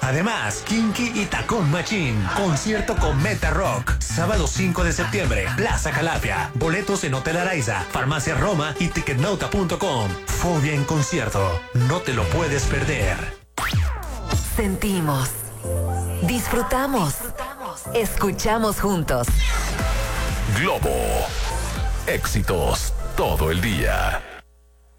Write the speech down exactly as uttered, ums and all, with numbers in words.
Además, Kinky y Tacón Machín. Concierto con Meta Rock. Sábado cinco de septiembre, Plaza Calafia. Boletos en Hotel Araiza, Farmacia Roma y ticketnota punto com. Fobia en concierto. No te lo puedes perder. Sentimos. Disfrutamos. Escuchamos juntos. Globo. Éxitos todo el día.